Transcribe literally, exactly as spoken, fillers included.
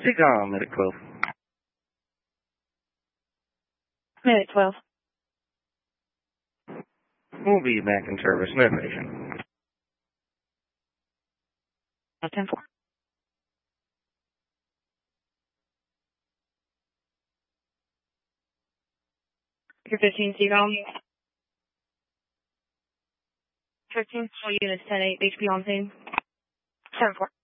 Seacom, Medic twelve. Medic twelve. We'll be back in service. Notification. ten four. You're fifteen, Seacom. fifteen, all units ten eight, H P on scene. ten four.